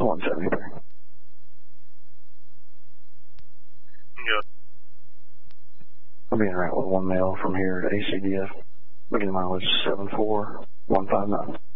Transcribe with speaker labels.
Speaker 1: 173.
Speaker 2: Yeah.
Speaker 1: I'm being right with one male from here to ACDF. Beginning mileage 74159.